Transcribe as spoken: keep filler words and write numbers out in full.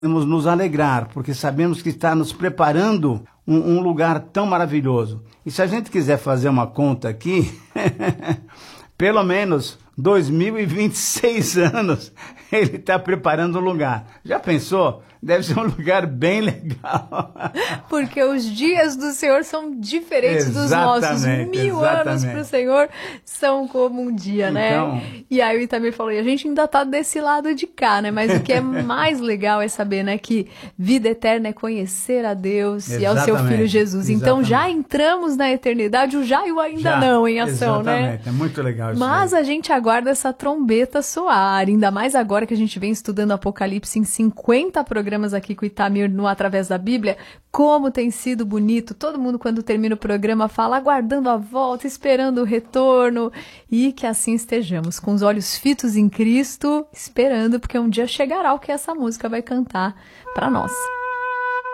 Podemos nos alegrar, porque sabemos que está nos preparando um, um lugar tão maravilhoso. E se a gente quiser fazer uma conta aqui, pelo menos dois mil e vinte e seis anos ele está preparando o lugar. Já pensou? Deve ser um lugar bem legal. Porque os dias do Senhor são diferentes exatamente, dos nossos. Mil exatamente. Anos para o Senhor são como um dia, então, né? E aí o Itamir falou, e a gente ainda está desse lado de cá, né? Mas o que é mais legal é saber, né, que vida eterna é conhecer a Deus exatamente, e ao seu Filho Jesus. Exatamente. Então já entramos na eternidade, o já e o ainda já, não em ação, exatamente. Né? É muito legal isso. Mas aí. A gente aguarda essa trombeta soar, ainda mais agora que a gente vem estudando Apocalipse em cinquenta programas aqui com o Itamir no Através da Bíblia, como tem sido bonito, todo mundo quando termina o programa fala aguardando a volta, esperando o retorno, e que assim estejamos, com os olhos fitos em Cristo, esperando, porque um dia chegará o que essa música vai cantar para nós.